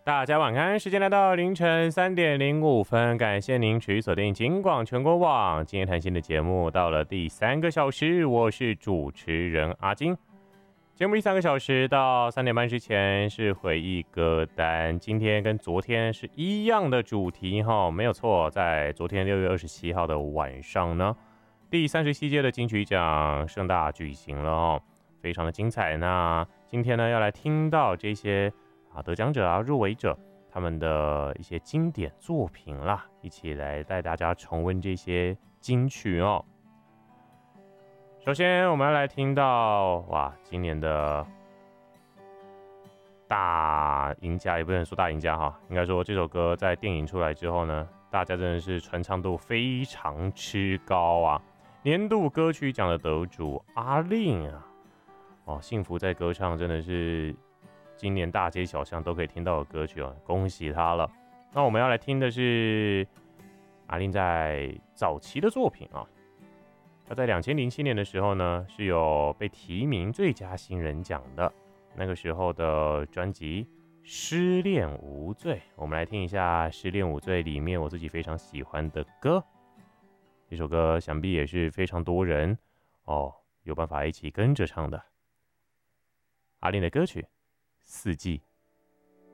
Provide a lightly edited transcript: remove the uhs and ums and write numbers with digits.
大家晚安，时间来到凌晨3:05，感谢您持续锁定金广全国网。今天谈心的节目到了第3个小时，我是主持人阿金。节目第3个小时到3点半之前是回忆歌单，今天跟昨天是一样的主题哈，没有错，在昨天6月27号的晚上呢，第37届的金曲奖盛大举行了哦，非常的精彩。那今天呢要来听到这些得奖者入围者他们的一些经典作品啦，一起来带大家重温这些金曲哦。首先我们要来听到今年的大赢家，也不能说大赢家哈，应该说这首歌在电影出来之后呢，大家真的是传唱度非常之高啊。年度歌曲奖的得主阿令幸福在歌唱真的是今年大街小巷都可以听到的歌曲恭喜他了。那我们要来听的是阿令在早期的作品他在2007年的时候呢，是有被提名最佳新人奖的，那个时候的专辑《失恋无罪》，我们来听一下《失恋无罪》里面我自己非常喜欢的歌。这首歌想必也是非常多人有办法一起跟着唱的。阿令的歌曲《四季》。